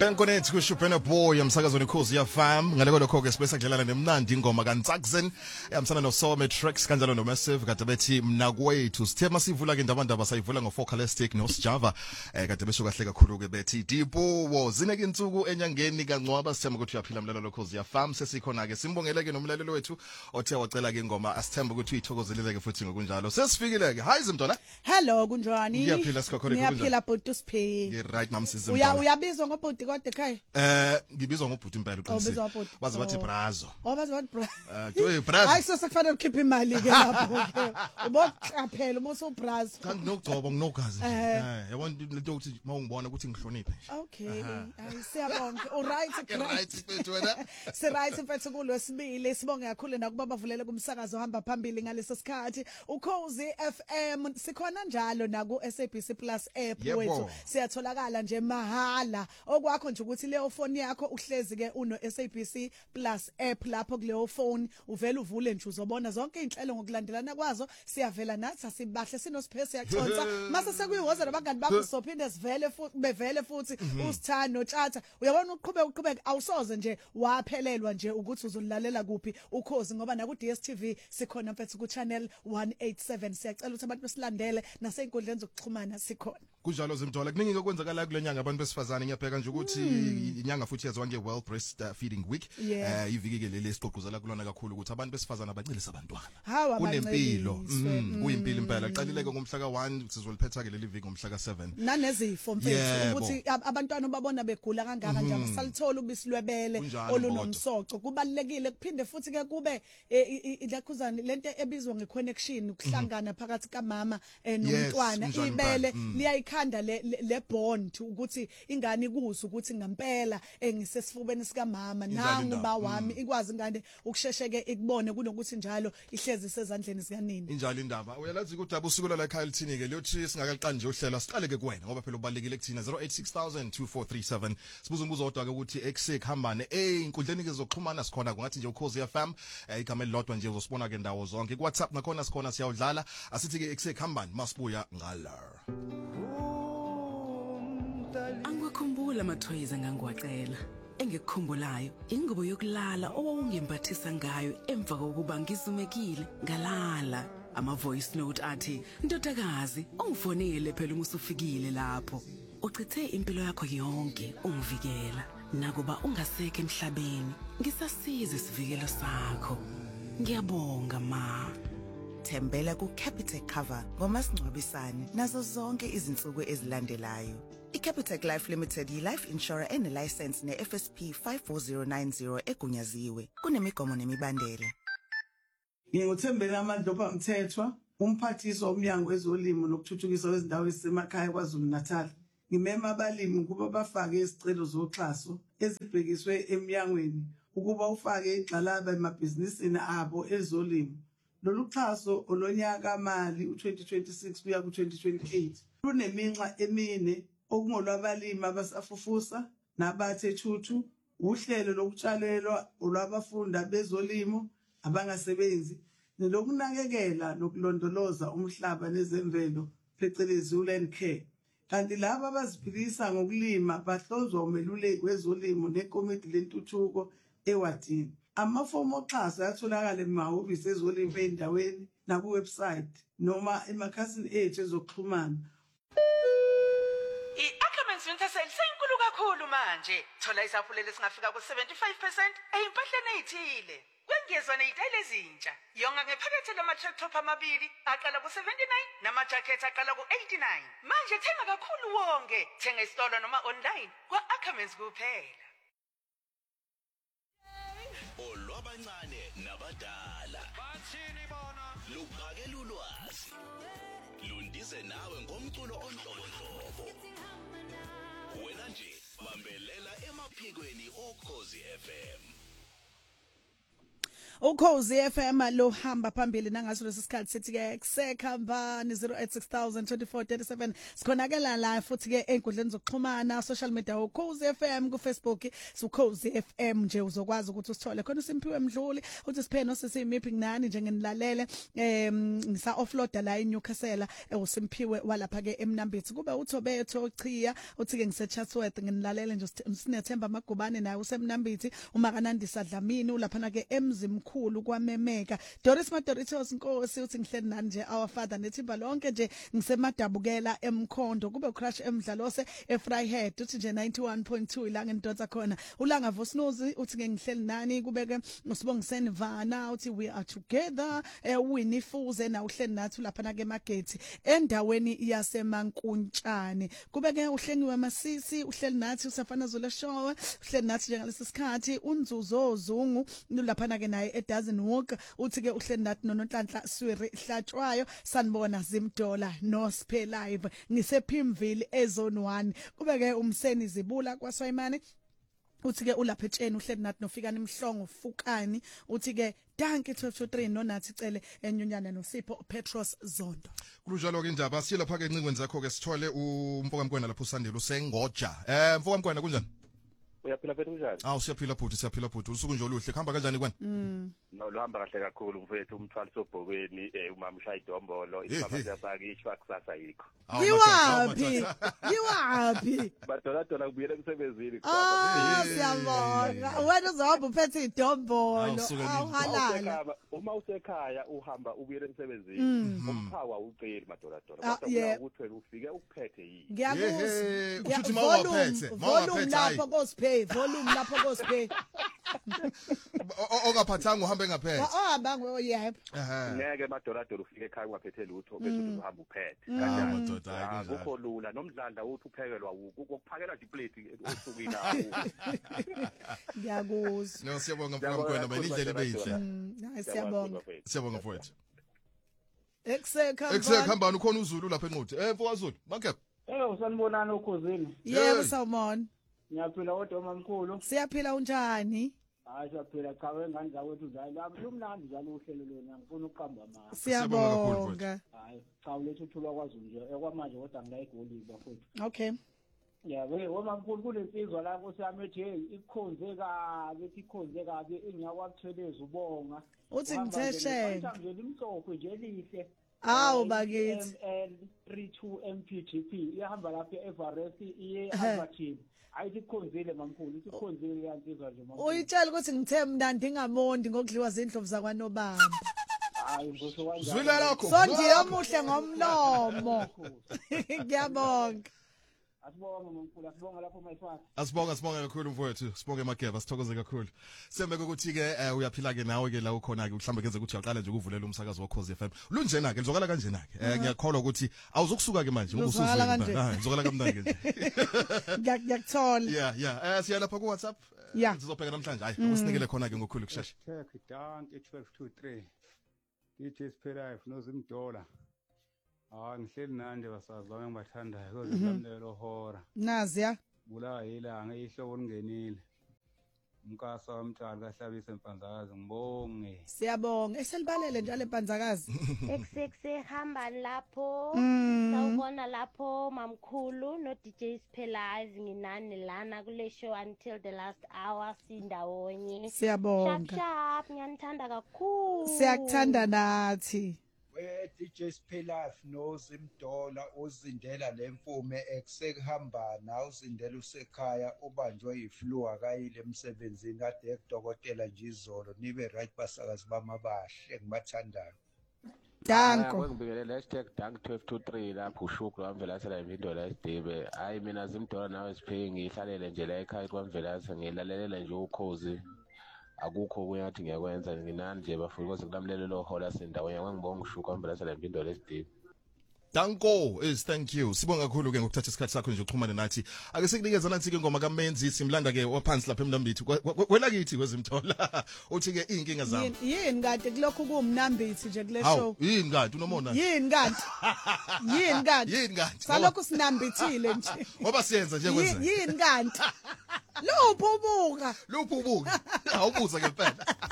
Connect kusho Burna Boy emsakazweni Khosi FM ngale lokho ke sibe sakudlala nemnandi ingoma kaNtsakzen ehambisana noSome Tracks kanjalo noMassive kade bethi mna kwethu sithe masivula ke indaba sayivula ngoFocalistic noSjava kade besho kahle kakhulu ke bethi Dipuwo zineke insuku enyangeni kaNcwaba sithemba ukuthi uyaphila mlalelo Khosi FM sesikhona ke simbongele ke nomlalelo wethu othe wacela ke ingoma asithemba ukuthi uyithokozelile ke futhi ngokunjalo sesifikile ke hi Zimtona hello kunjani ngiyaphila sikhokhole kunjani ngiyaphila bhuti Siphi right namsizimtona uyabizwa ngobhuti kodwa ekhaya ngibizwa ngobhuti impela uqinisile wazi bathi brazo bathi brazo joy brazo hayi sekufanele ukhiphe imali ke lapho ke uboqaphela uma usubrazo kanti nokugcoba nginogazi yabona lento ukuthi mawungibona ukuthi ngihloniphe okay hayi siyabonga alright right mfethu wena si right mfethu kulwesibili sibonge kakhulu nakuba bavulele kumsakazo ohamba phambili ngaleso sikhathi uKhosi FM sikhona njalo naku SABC Plus app wethu siyatholakala nje mahala okwakho nje ukuthi leyo phone yakho uhlezi ke uno SABC Plus app lapho kuleyo phone uvela uvule nje uzobona zonke izinhlelo ngokulandelana kwazo siyavela nathi asibahle sinosiphe siyaconsa mase sekuyiwoza nabangani bakho sophinde sivele futhi bevele futhi usithando noTshatha uyabona uqhubeka awusoze nje waphelelwa nje ukuthi uzolalela kuphi uKhosi ngoba na ku DStv sikhona mfethu ku channel 187 siyacela ukuthi abantu besilandele nasey'nkundleni zokuxhumana sikhona kunjalo Zimthola kuningi okwenzakala kulenyanga abantu besifazane ngiyabheka nje ukuthi inyanga futhi yazwa nge World Breast Feeding Week iviki ke leli siqoquzela kulona kakhulu ukuthi abantu besifazane abacelisa abantwana kunempilo kuyimpilo impela qalileke ngomhla ka1 sizoliphetha ke leli viki ngomhla ka7 nanezifo mfethu ukuthi abantwana babona begula kangaka nje abasalithola ubisi lwebele olunomsoco kubalekile kuphinde futhi ke kube ilakhuzani lento ebizwa ngeconnection ukuhlangana phakathi kamama nomntwana ibele liyayikhanda le bond ukuthi ingane ikuzo ukuthi ngempela ngisesifubeni sika mama nangu ba wami ikwazi ingane ukushesheke ikubone kunokuthi njalo ihlezi sezandleni zikanini injalo indaba uyalazi ukuthi abusuku la ekhaya lithini ke liyothi singakaqali nje uhlela siqale ke kuwena ngoba phela ubalekile kuthina 0860002437 sibuza umbuzo odwa ke ukuthi eksekuhambane inkundleni ke zokuxhumana sikhona kungathi nje uKhosi FM igama elilodwa nje uzosibona ke ndawo zonke ku WhatsApp nakhona sikhona siyawudlala asithi ke eksekuhambane masibuya ngala Angikukhumbula amathoyiza ngangiwacela engikukhumbulayo ingubo yokulala owawungembathisa ngayo emva kokuba ngizumekile ngalala ama voice note athi ndodakazi ungifonele phela uma usufikile lapho uchithe impilo yakho yonke ungivikela nakuba ungaseke emhlabeni ngisasize isivikelo sakho ngiyabonga ma Thembela ku Capitec Cover ngomasingcwabisane nazo zonke izinsuku ezilandelayo. iCapitec Life Limited yi-life insurer ene-license ne-FSP 54090 egunyaziwe. Kunemigomo nemibandela. Nginguthembela Amadlopa Mthethwa, umphathiswa womnyango wezolimo nokuthuthukiswa kwezindawo ezisemakhaya KwaZulu-Natal. Ngimema abalimi ukuba bafake izicelo zoxhaso ezibhekiswe emnyangweni ukuba ufake igxalaba emabhizinisini abo ezolimo. Lolu xhaso olonyaka mali u2026 kuya ku2028 luneminxa emine okungolwabalimi abasafufusa nabathe thuthu uhlelo lokutshalelwa olwabafunda bezolimo abangasebenzi nelokunakekela nokulondoloza umhlaba nezemvelo phecelezi uland care kanti laba abaziphilisa ngokulima bahlonzwa umeluleki wezolimo nekomiti lentuthuko ewadini. Amafomu oxhaso ayatholakala emahhovisi ezolimo endaweni naku website noma emakhasini ethu ezokuxhumana. I-Ackermans Winter Sale seyinkulu kakhulu manje. Thola isaphulelo singafika ku75% ezimpahleni ezithile. Kwengezwa nezitayile ezintsha. Yonga ngephakethe lama-tractor amabili aqala ku79 nama-jacket aqala ku89. Manje thenga kakhulu wonke. Thenga esitolo noma online kwa-Ackermans kuphela. Olwabancane nabadala bathini bona luqakela ulwazi lundize nawe ngomculo onhlobonhlobo wena nje bambelela emaphikweni oKhosi FM Ukhozi FM lo hamba phambili nangaso lesikhathi sithi ke kusekhamba ni 08602437 sikhonakala la futhi ke einkundleni zokuxhumana social media Ukhozi FM ku Facebook Ukhozi FM nje uzokwazi ukuthi usithole khona uSimpiwe Mdluli uthi siphe nosisimipi nani njengenilalele ngisa offloada la eNewcastle uSimpiwe walapha ke eMnambithi kube uThobetho Chiya uthi ke ngiseChatsworth nginilalele nje sinethemba Magubane naye usemnambithi uMakanandisa Dlamini ulapha ke emzimkhulu kwaMemeka Doris Madoritos Nkosi uthi ngihleli nani nje our father nethimba lonke nje ngisemadabukela emkhondo kube crush emdlalose eFryhead uthi nje 91.2 ilanga ngidonsa khona ulanga Vosnozi uthi ke ngihleli nani kubeke usibongiseni Vana uthi we are together Winnie Fuze na uhleli nathi lapha ke Magethi endaweni yaseMankuntshane kubeke uhlengiwe Masisi uhleli nathi usafana Zule Showe uhleli nathi njengalesi sikhathi unzuzo Zungu lapha ke naye edozen walk uthi ke uhleli nathi noNhlanhla Swiri Hlatshwayo sanibona Zimdola no Sphe live ngisephimville ezone 1 kubeke umseni Zibula kwaSwayimane uthi ke ulapha etsheni uhleli nathi nofikani Mhlongo Fukani uthi ke danke 1223 nonathi cele enyunyana noSipho Petros Zondo Kunjalo ke indaba siye lapha ke encingweni zakho ke sithole umfoka Mkwena lapho usandile usengoja mfoka Mkwena kunjani Uyaphila phethu njani? Siyaphila bhuti usuku nje oluhle khamba kanjani kwena? No luhamba kahle kakhulu mfethu umthwalo sobhokweni umama ushaya idombolo isibaba siyasakishwa kusasa yikho. Yiwaphi? Badola kubuyela emsebenzini siyabonga. Wena uzohamba uphethe idombolo. Awuhalala. Uma usekhaya uhamba ubuyela emsebenzini umphawa uceli madola. Kodwa ukuthi wena ufike ukuphethe yini? Ngiyakuzwa. Uthi mawaphethe lapho kosiphe volume lapho kosiphe. Ongaphathanga uhambe ngaphethe. Ohamba ngoyebo. Ngeke madola ufike ekhaya ungaphethe lutho bese uhamba uphethe. Madoda akukho lula nomdlandla uthi uphekelwa ukuphakela nje iplate osukwini awu. Ngiyakuzwa. No siyabonga mfowethu mina indlela ebeyihle. Hayi siyabonga. Siyabonga mfowethu. Eksekuhambani ukhona uZulu lapha enquthi. Mfoka Zulu, makhe. Usanibonana ukhosini. Yebo sawubona. Ngiyaphila kodwa mamkhulu. Siyaphila unjani? Hayi siyaphila cha wengane zawethu zayi lapho lumnandi njalo uhlelo lona ngifuna uqamba amanga. Siyabonga. Hayi cha ulethe uthula kwazi nje ekwamanje kodwa ngila igoliba futhi. Okay. Yabo wemamkhulu kulensizwa la Nkosi yami ethi ikhonze kabi ingiyakwathweleza ubonga. Uthi ngitheshe. Nje limhlophe nje lihle. Awu bakithi. ML32 MPGP ihamba lapha eEverest iye Albertine. Ayikhonzile mamkhulu ikhonzile yansizwa nje mamkhulu. Uyitshela ukuthi ngithe mina ndingamondi ngokudliwa zindlovu zakwaNobamba. Hayi mbuso kanjani. Zwila lakho. Sondiye omuhle ngomlomo. Ngiyabonga. Asibonga mamkhulu asibonga lapho mayifaka. Asibonga kakhulu mfowethu sibonge Mageba sithokoze kakhulu. Sembeke ukuthi ke uyaphila ke nawe ke la ukhona ke mhlambe kenze ukuthi uyaqala nje ukuvulela umsakazo wakhozi FM. Lunjena ke ngizokala kanjena ke. Ngiyakholwa ukuthi awuzokusuka ke manje ngokuzwala. Ngizokala kamnandi ke nje. Ngiyakuthola. Yeah. Siya lapha ku WhatsApp. Sizobheka namhlanje hayi usinikele khona ke ngokukhulu kusheshe. Check down 1223. Ithi siphela noZimdola. Ngihleli nanje basazi bami ngibathandayo kodwa lamlelo hora. Naziya. Bulawa yilanga ihlobo lingenile. Umkasa wamtshali kaHlabise Mpanzakazi ngibonge. Siyabonga. Eselibalele njalo eMpanzakazi. Eksekuhamba lapho. Sawubona lapho mamkhulu no DJ Siphela nginani lana kule show until the last hour sindawonye. Siyabonga. Shap ngiyanithanda kakhulu. Siyakuthanda nathi. DJ Siphela noZimdola uzindela lemfume eksekuhambana uzindela usekhaya ubanjwe yiflu akayile emsebenzini kade ekudokotela nje izolo nibe right basakazi bamabahle ngibathandayo. Danko. Ngibingelela #dank1223 lapho uShukru wamvelasela imvindola esidebe. Hayi mina Zimdola nawe Siphe ngihlalele nje la ekhaya kwamvelasa ngilalelela nje ukhozi. Akukho kunyathi ngiyakwenza nginani nje bafuna ukuthi kulamlelo lo hola sendaweni ngangibonga uShukru wamvelasela imvindola esidebe. Danko thank you. Sibonga kakhulu ke ngokuthatha isikhathi sakho nje ukuxhumana nathi. Ake sikunikeza nansi ke ngoma kaMenzi simlanda ke waphansi lapha eMnambithi. Wena kithi kweZimdola. Uthi ke inkinga zami. Yini kanti kulokho kuMnambithi nje kule show. Yini kanti unomona? Yini kanti? Yini kanti? Salokhu sinambithile nje. Ngoba siyenza nje kwenza. Yini kanti? Lupho ubuka. Awubuza ngempela.